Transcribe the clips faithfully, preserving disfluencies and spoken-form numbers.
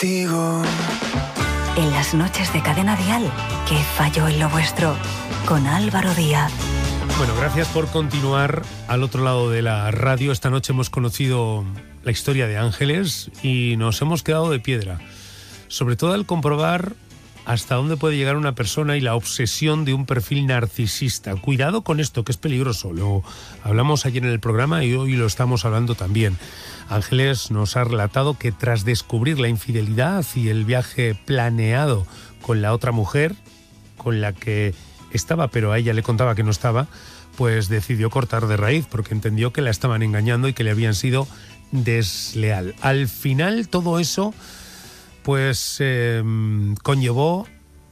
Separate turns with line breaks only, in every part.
contigo.
En las noches de Cadena Dial, ¿qué falló en lo vuestro? Con Álvaro Díaz.
Bueno, gracias por continuar al otro lado de la radio. Esta noche hemos conocido la historia de Ángeles y nos hemos quedado de piedra. Sobre todo al comprobar hasta dónde puede llegar una persona y la obsesión de un perfil narcisista. Cuidado con esto, que es peligroso. Lo hablamos ayer en el programa y hoy lo estamos hablando también. Ángeles nos ha relatado que tras descubrir la infidelidad y el viaje planeado con la otra mujer, con la que estaba, pero a ella le contaba que no estaba, pues decidió cortar de raíz porque entendió que la estaban engañando y que le habían sido desleal. Al final todo eso pues eh, conllevó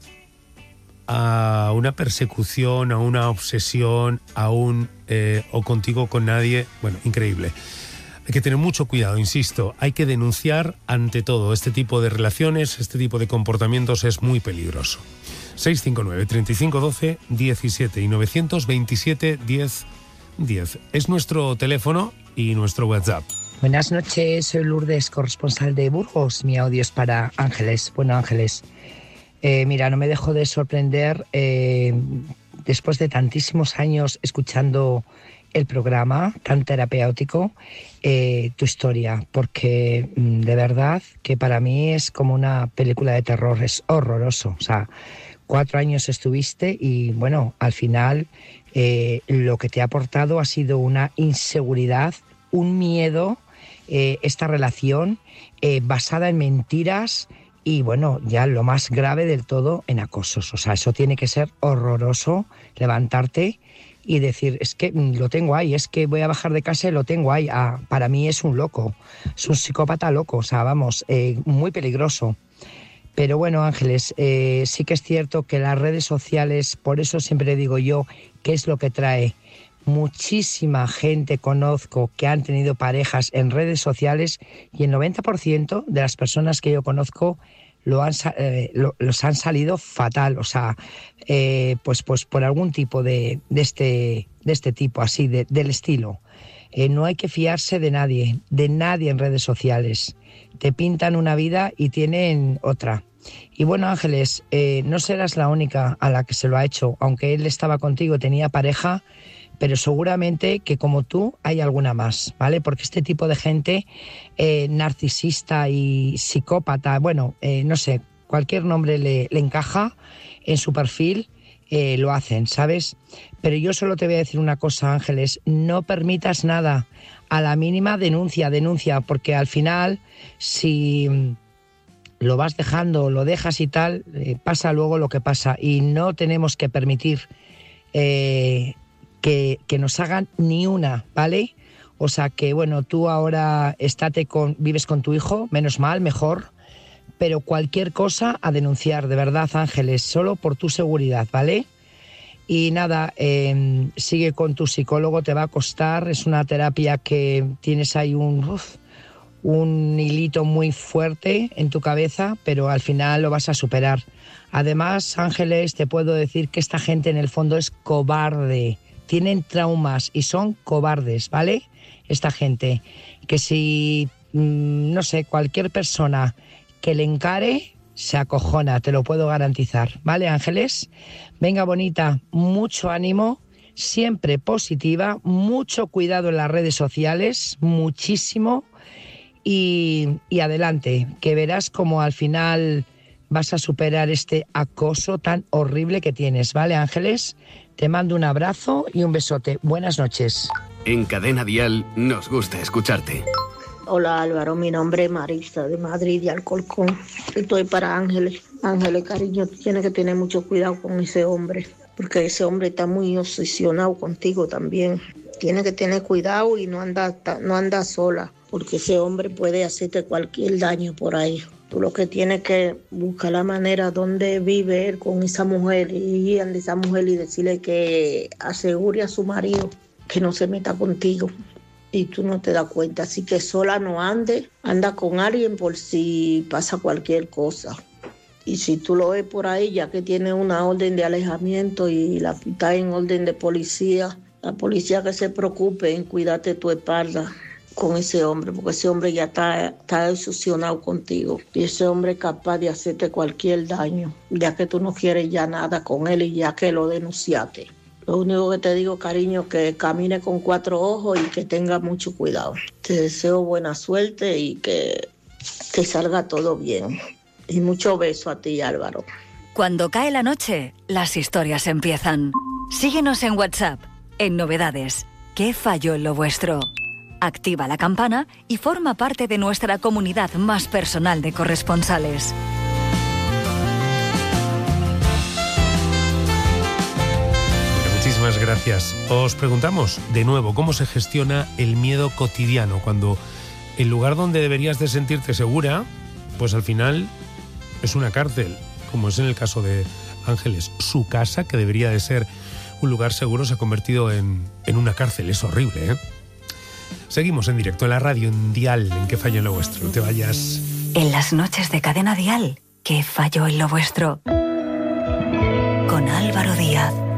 a una persecución, a una obsesión, a un eh, o contigo con nadie. Bueno, increíble. Hay que tener mucho cuidado, insisto, hay que denunciar ante todo este tipo de relaciones, este tipo de comportamientos es muy peligroso. seis cinco nueve, treinta y cinco doce, diecisiete y novecientos veintisiete, diez, diez. Es nuestro teléfono y nuestro WhatsApp.
Buenas noches, soy Lourdes, corresponsal de Burgos. Mi audio es para Ángeles. Bueno, Ángeles, eh, mira, no me dejo de sorprender eh, después de tantísimos años escuchando el programa tan terapéutico, eh, tu historia, porque de verdad que para mí es como una película de terror, es horroroso. O sea, cuatro años estuviste y bueno, al final eh, lo que te ha aportado ha sido una inseguridad, un miedo. Eh, esta relación eh, basada en mentiras y bueno, ya lo más grave del todo en acosos. O sea, eso tiene que ser horroroso, levantarte y decir, es que lo tengo ahí, es que voy a bajar de casa y lo tengo ahí. Ah, para mí es un loco, es un psicópata loco, o sea, vamos, eh, muy peligroso. Pero bueno, Ángeles, eh, sí que es cierto que las redes sociales, por eso siempre digo yo, ¿qué es lo que trae? Muchísima gente conozco que han tenido parejas en redes sociales y el noventa por ciento de las personas que yo conozco lo han, eh, lo, los han salido fatal, o sea, eh, pues, pues por algún tipo de, de, este, de este tipo, así, de, del estilo. Eh, no hay que fiarse de nadie, de nadie en redes sociales. Te pintan una vida y tienen otra. Y bueno, Ángeles, eh, no serás la única a la que se lo ha hecho, aunque él estaba contigo, tenía pareja, pero seguramente que como tú hay alguna más, ¿vale? Porque este tipo de gente eh, narcisista y psicópata, bueno, eh, no sé, cualquier nombre le, le encaja en su perfil, eh, lo hacen, ¿sabes? Pero yo solo te voy a decir una cosa, Ángeles, no permitas nada, a la mínima denuncia, denuncia, porque al final, si lo vas dejando, lo dejas y tal, eh, pasa luego lo que pasa y no tenemos que permitir eh, Que, que nos hagan ni una, ¿vale? O sea que, bueno, tú ahora estate con, vives con tu hijo, menos mal, mejor, pero cualquier cosa a denunciar, de verdad, Ángeles, solo por tu seguridad, ¿vale? Y nada, eh, sigue con tu psicólogo, te va a costar, es una terapia que tienes ahí un, uf, un hilito muy fuerte en tu cabeza, pero al final lo vas a superar. Además, Ángeles, te puedo decir que esta gente en el fondo es cobarde. Tienen traumas y son cobardes, ¿vale? Esta gente, que si, no sé, cualquier persona que le encare, se acojona, te lo puedo garantizar, ¿vale, Ángeles? Venga, bonita, mucho ánimo, siempre positiva, mucho cuidado en las redes sociales, muchísimo, y, y adelante, que verás como al final vas a superar este acoso tan horrible que tienes, ¿vale, Ángeles? Te mando un abrazo y un besote. Buenas noches.
En Cadena Dial nos gusta escucharte.
Hola Álvaro, mi nombre es Marisa de Madrid, de Alcorcón. Estoy para Ángeles. Ángeles, cariño, tú tienes que tener mucho cuidado con ese hombre, porque ese hombre está muy obsesionado contigo también. Tienes que tener cuidado y no anda, no anda sola, porque ese hombre puede hacerte cualquier daño por ahí. Tú lo que tienes que buscar la manera donde vive él con esa mujer y ir a esa mujer y decirle que asegure a su marido que no se meta contigo y tú no te das cuenta. Así que sola no ande, anda con alguien por si pasa cualquier cosa. Y si tú lo ves por ahí, ya que tiene una orden de alejamiento y la está en orden de policía, la policía que se preocupe en cuidarte tu espalda. con ese hombre, porque ese hombre ya está, está decepcionado contigo. Y ese hombre es capaz de hacerte cualquier daño, ya que tú no quieres ya nada con él y ya que lo denunciaste. Lo único que te digo, cariño, que camine con cuatro ojos y que tenga mucho cuidado. Te deseo buena suerte y que te salga todo bien. Y mucho beso a ti, Álvaro.
Cuando cae la noche, las historias empiezan. Síguenos en WhatsApp, en Novedades. ¿Qué falló en lo vuestro? Activa la campana y forma parte de nuestra comunidad más personal de corresponsales.
Muchísimas gracias. Os preguntamos de nuevo cómo se gestiona el miedo cotidiano cuando el lugar donde deberías de sentirte segura, pues al final es una cárcel, como es en el caso de Ángeles. Su casa, que debería de ser un lugar seguro, se ha convertido en, en una cárcel. Es horrible, ¿eh? Seguimos en directo en la radio, en Dial, en ¿Qué falló en lo vuestro? No te vayas.
En las noches de Cadena Dial, ¿qué falló en lo vuestro? Con Álvaro Díaz.